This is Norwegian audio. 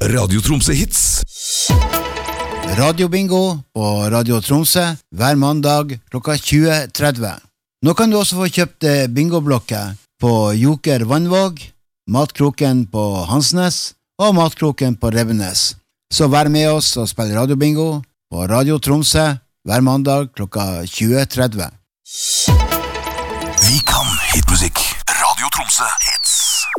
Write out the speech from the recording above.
Radio Tromsø Hits. Radiobingo på Radio Tromsø hver mandag klokka 20.30. Nå kan du også få kjøpt bingoblokker på Joker Vannvåg, Matkroken på Hansnes og Matkroken på Revenes. Så vær med oss og spill radiobingo på Radio Tromsø hver mandag klokka 20.30. Vi kan hitmusikk. Radio Tromsø Hits.